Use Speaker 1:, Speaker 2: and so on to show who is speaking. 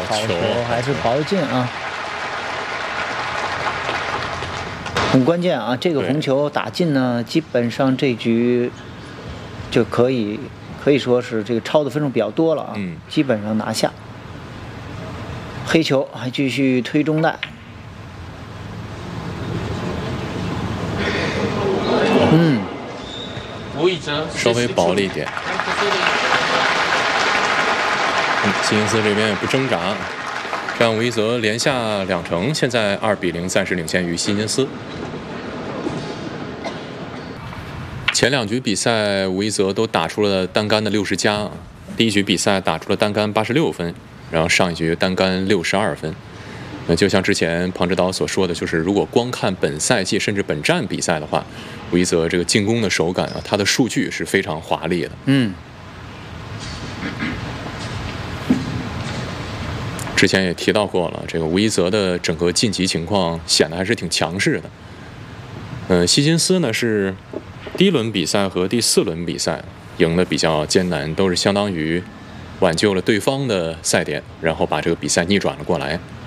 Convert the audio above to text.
Speaker 1: 好球还是薄进啊，很关键啊！这个红球打进呢，基本上这局就可以说是这个超的分数比较多了啊，基本上拿下。黑球还继续推中袋，
Speaker 2: 稍微薄了一点。希金斯这边也不挣扎，让吴一泽连下2城，现在2比0暂时领先于希金斯。前2局比赛，吴一泽都打出了单杆的60加，第1局比赛打出了单杆86分，然后上一局单杆62分。那就像之前庞指导所说的，就是如果光看本赛季甚至本站比赛的话，吴一泽这个进攻的手感啊，他的数据是非常华丽的。之前也提到过了，这个吴一泽的整个晋级情况显得还是挺强势的。希金斯呢是第1轮比赛和第4轮比赛赢得比较艰难，都是相当于挽救了对方的赛点，然后把这个比赛逆转了过来。